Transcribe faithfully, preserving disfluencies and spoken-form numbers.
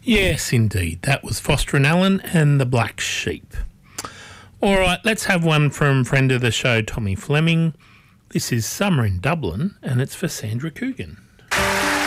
Yes, indeed. That was Foster and Allen and the Black Sheep. All right, let's have one from friend of the show, Tommy Fleming. This is Summer in Dublin, and it's for Sandra Coogan.